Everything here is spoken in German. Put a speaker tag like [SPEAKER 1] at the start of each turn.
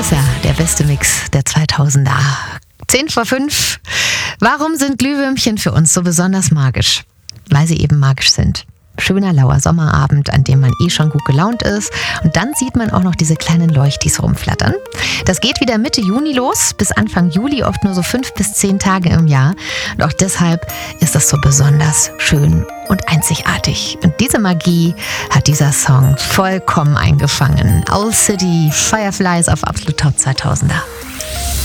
[SPEAKER 1] ist er, der beste Mix der 2000er. 10:05. Warum sind Glühwürmchen für uns so besonders magisch? Weil sie eben magisch sind. Schöner, lauer Sommerabend, an dem man schon gut gelaunt ist. Und dann sieht man auch noch diese kleinen Leuchtis rumflattern. Das geht wieder Mitte Juni los, bis Anfang Juli, oft nur so 5 bis 10 Tage im Jahr. Und auch deshalb ist das so besonders schön und einzigartig. Und diese Magie hat dieser Song vollkommen eingefangen. Owl City, Fireflies auf Absolut Top 2000er.